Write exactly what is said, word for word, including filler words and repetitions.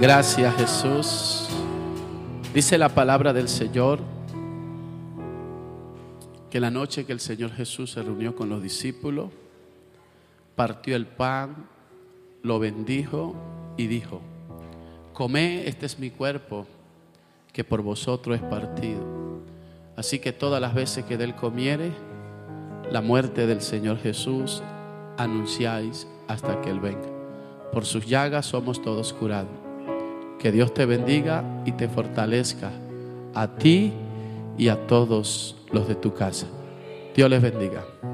Gracias, Jesús. Dice la palabra del Señor que la noche que el Señor Jesús se reunió con los discípulos, partió el pan, lo bendijo y dijo: comed, este es mi cuerpo que por vosotros es partido. Así que todas las veces que de él comiere, la muerte del Señor Jesús anunciáis hasta que él venga. Por sus llagas somos todos curados. Que Dios te bendiga y te fortalezca a ti y a todos los de tu casa. Dios les bendiga.